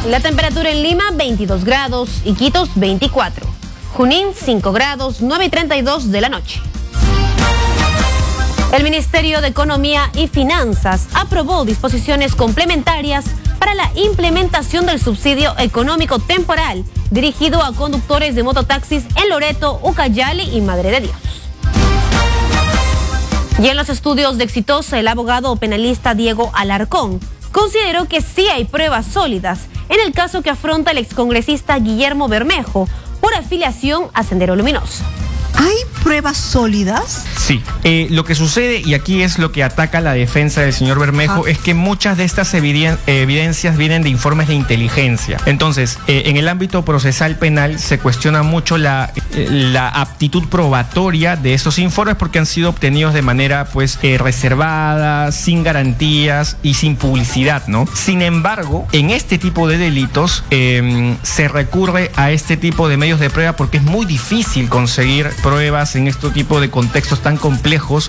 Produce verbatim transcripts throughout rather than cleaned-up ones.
La temperatura en Lima, veintidós grados, Iquitos, veinticuatro. Junín, cinco grados, nueve y treinta y dos de la noche. El Ministerio de Economía y Finanzas aprobó disposiciones complementarias para la implementación del subsidio económico temporal dirigido a conductores de mototaxis en Loreto, Ucayali y Madre de Dios. Y en los estudios de Exitosa, el abogado penalista Diego Alarcón consideró que sí hay pruebas sólidas en el caso que afronta el excongresista Guillermo Bermejo por afiliación a Sendero Luminoso. ¿Hay pruebas sólidas? Sí, eh, lo que sucede, y aquí es lo que ataca la defensa del señor Bermejo, ah. es que muchas de estas eviden evidencias vienen de informes de inteligencia. Entonces, eh, en el ámbito procesal penal se cuestiona mucho la, eh, la aptitud probatoria de esos informes porque han sido obtenidos de manera pues eh, reservada, sin garantías y sin publicidad, ¿no? Sin embargo, en este tipo de delitos eh, se recurre a este tipo de medios de prueba porque es muy difícil conseguir pruebas en este tipo de contextos tan complejos.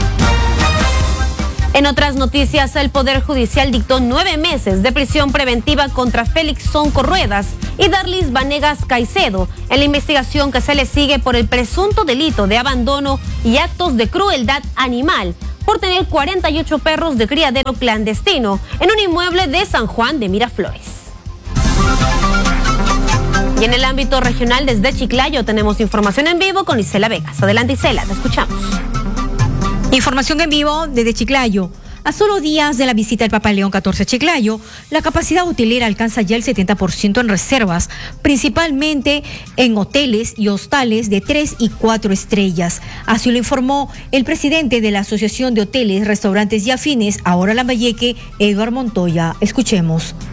En otras noticias, el Poder Judicial dictó nueve meses de prisión preventiva contra Félix Sonco Ruedas y Darlis Vanegas Caicedo en la investigación que se le sigue por el presunto delito de abandono y actos de crueldad animal por tener cuarenta y ocho perros de criadero clandestino en un inmueble de San Juan de Miraflores. Y en el ámbito regional, desde Chiclayo, tenemos información en vivo con Isela Vegas. Adelante, Isela, te escuchamos. Información en vivo desde Chiclayo. A solo días de la visita del Papa León catorce a Chiclayo, la capacidad hotelera alcanza ya el setenta por ciento en reservas, principalmente en hoteles y hostales de tres y cuatro estrellas. Así lo informó el presidente de la Asociación de Hoteles, Restaurantes y Afines, ahora Lambayeque, Edgar Montoya. Escuchemos.